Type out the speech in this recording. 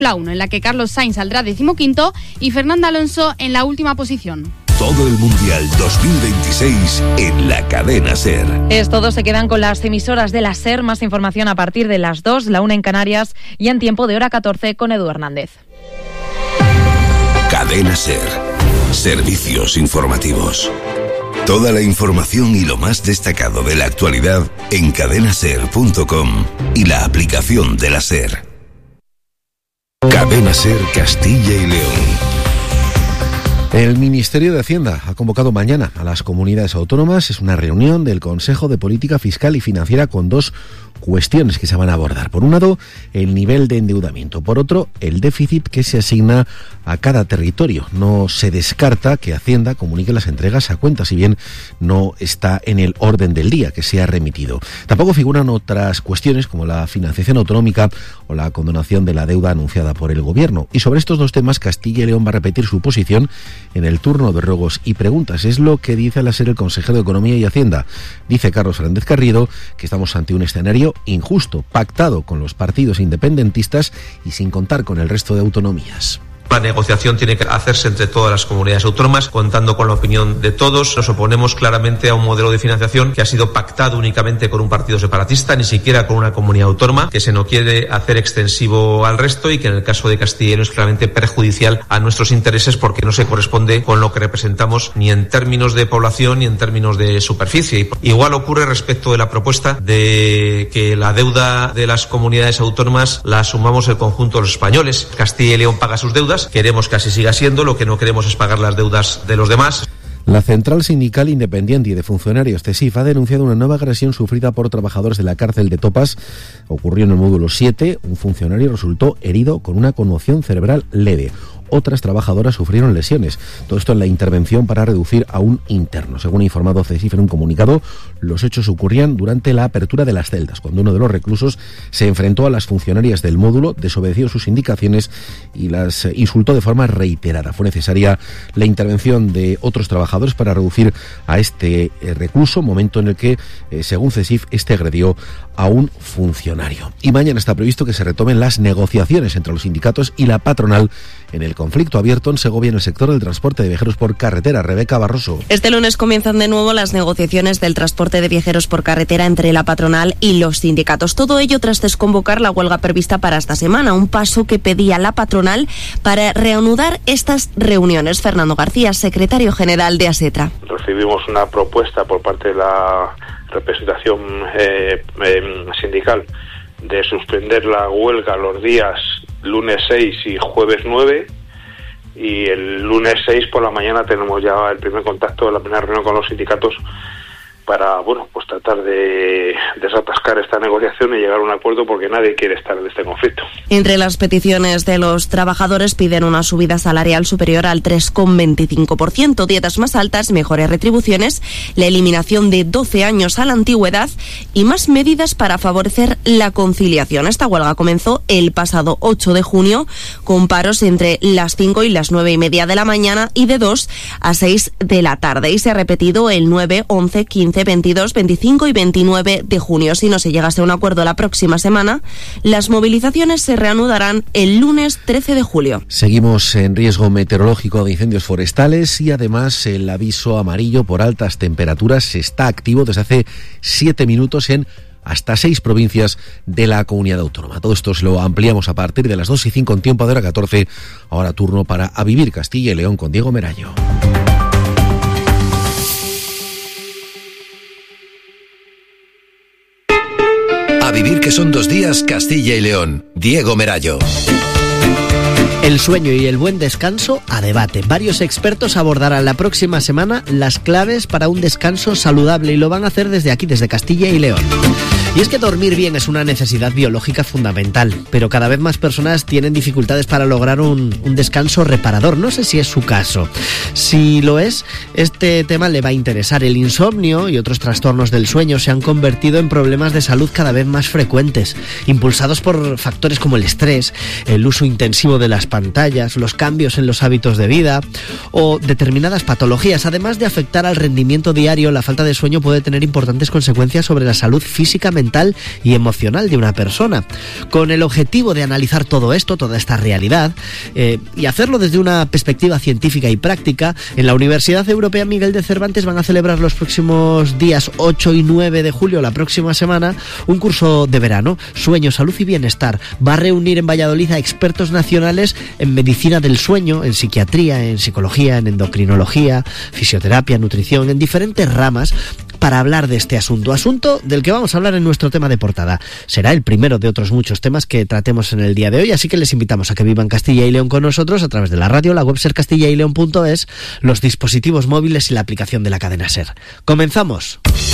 La 1, en la que Carlos Sainz saldrá 15º y Fernando Alonso en la última posición. Todo el Mundial 2026 en la cadena SER. Es todo, se quedan con las emisoras de la SER. Más información a partir de las 2, la 1 en Canarias y en tiempo de hora 14 con Edu Hernández. Cadena SER. Servicios informativos. Toda la información y lo más destacado de la actualidad en cadenaser.com y la aplicación de la SER. Cadena SER Castilla y León. El Ministerio de Hacienda ha convocado mañana a las comunidades autónomas. Es una reunión del Consejo de Política Fiscal y Financiera con dos cuestiones que se van a abordar. Por un lado, el nivel de endeudamiento. Por otro, el déficit que se asigna a cada territorio. No se descarta que Hacienda comunique las entregas a cuenta, si bien no está en el orden del día que se ha remitido. Tampoco figuran otras cuestiones como la financiación autonómica o la condonación de la deuda anunciada por el Gobierno. Y sobre estos dos temas, Castilla y León va a repetir su posición en el turno de ruegos y preguntas. Es lo que dice al ser el consejero de Economía y Hacienda. Dice Carlos Fernández Carriedo que estamos ante un escenario injusto, pactado con los partidos independentistas y sin contar con el resto de autonomías. La negociación tiene que hacerse entre todas las comunidades autónomas, contando con la opinión de todos. Nos oponemos claramente a un modelo de financiación que ha sido pactado únicamente con un partido separatista, ni siquiera con una comunidad autónoma, que se nos quiere hacer extensivo al resto y que en el caso de Castilla y León es claramente perjudicial a nuestros intereses porque no se corresponde con lo que representamos ni en términos de población ni en términos de superficie. Igual ocurre respecto de la propuesta de que la deuda de las comunidades autónomas la asumamos el conjunto de los españoles. Castilla y León paga sus deudas. Queremos que así siga siendo, lo que no queremos es pagar las deudas de los demás. La Central Sindical Independiente y de Funcionarios, CESIF, ha denunciado una nueva agresión sufrida por trabajadores de la cárcel de Topas. Ocurrió en el módulo 7. Un funcionario resultó herido con una conmoción cerebral leve. Otras trabajadoras sufrieron lesiones. Todo esto en la intervención para reducir a un interno. Según ha informado CESIF en un comunicado, los hechos ocurrían durante la apertura de las celdas, cuando uno de los reclusos se enfrentó a las funcionarias del módulo, desobedeció sus indicaciones y las insultó de forma reiterada. Fue necesaria la intervención de otros trabajadores para reducir a este recluso, momento en el que, según CESIF, este agredió a un funcionario. Y mañana está previsto que se retomen las negociaciones entre los sindicatos y la patronal en el conflicto abierto en Segovia en el sector del transporte de viajeros por carretera. Rebeca Barroso. Este lunes comienzan de nuevo las negociaciones del transporte de viajeros por carretera entre la patronal y los sindicatos. Todo ello tras desconvocar la huelga prevista para esta semana, un paso que pedía la patronal para reanudar estas reuniones. Fernando García, secretario general de ASETRA. Recibimos una propuesta por parte de la representación sindical de suspender la huelga los días lunes 6 y jueves 9, y el lunes 6 por la mañana tenemos ya el primer contacto, la primera reunión con los sindicatos para, pues tratar de desatascar esta negociación y llegar a un acuerdo, porque nadie quiere estar en este conflicto. Entre las peticiones de los trabajadores piden una subida salarial superior al 3,25%, dietas más altas, mejores retribuciones, la eliminación de 12 años a la antigüedad y más medidas para favorecer la conciliación. Esta huelga comenzó el pasado 8 de junio con paros entre las 5 y las 9:30 de la mañana y de 2 a 6 de la tarde, y se ha repetido el 9, 11, 15, 22, 25 y 29 de junio. Si no se llegase a un acuerdo la próxima semana, las movilizaciones se reanudarán el lunes 13 de julio. Seguimos en riesgo meteorológico de incendios forestales y además el aviso amarillo por altas temperaturas está activo desde hace 7 minutos en hasta 6 provincias de la comunidad autónoma. Todo esto se lo ampliamos a partir de las 2:05 en tiempo de hora 14. Ahora turno para A Vivir Castilla y León con Diego Merayo. A Vivir, que son 2 días, Castilla y León. Diego Merayo. El sueño y el buen descanso a debate. Varios expertos abordarán la próxima semana las claves para un descanso saludable y lo van a hacer desde aquí, desde Castilla y León. Y es que dormir bien es una necesidad biológica fundamental, pero cada vez más personas tienen dificultades para lograr un descanso reparador. No sé si es su caso. Si lo es, este tema le va a interesar. El insomnio y otros trastornos del sueño se han convertido en problemas de salud cada vez más frecuentes, impulsados por factores como el estrés, el uso intensivo de las pantallas, los cambios en los hábitos de vida o determinadas patologías. Además de afectar al rendimiento diario, la falta de sueño puede tener importantes consecuencias sobre la salud física, mental mental y emocional de una persona, con el objetivo de analizar todo esto, toda esta realidad, y hacerlo desde una perspectiva científica y práctica. En la Universidad Europea Miguel de Cervantes van a celebrar los próximos días 8 y 9 de julio, la próxima semana, un curso de verano, Sueño, Salud y Bienestar. Va a reunir en Valladolid a expertos nacionales en medicina del sueño, en psiquiatría, en psicología, en endocrinología, fisioterapia, nutrición, en diferentes ramas, para hablar de este asunto del que vamos a hablar en nuestro tema de portada. Será el primero de otros muchos temas que tratemos en el día de hoy, así que les invitamos a que vivan Castilla y León con nosotros a través de la radio, la web sercastillaileon.es, los dispositivos móviles y la aplicación de la cadena SER. ¡Comenzamos!